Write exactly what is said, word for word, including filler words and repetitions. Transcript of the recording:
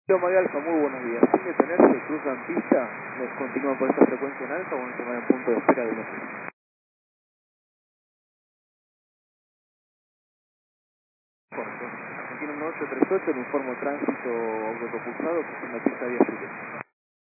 María Alfa, muy buenos días. Sin detenerse, cruzan pista, les continúan por esta frecuencia en alfa o en tomar en punto de espera de los... Argentino ocho tres ocho, el informo tránsito autopulsado, que es en la pista diez.